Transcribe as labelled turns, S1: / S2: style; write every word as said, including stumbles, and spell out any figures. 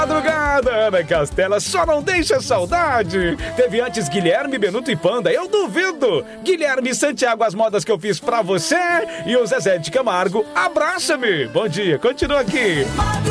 S1: Madrugada, Ana Castela, só não deixa saudade. Teve antes Guilherme, Benuto e Panda, eu duvido. Guilherme Santiago, as modas que eu fiz pra você. E o Zezé de Camargo, abraça-me. Bom dia, continua aqui.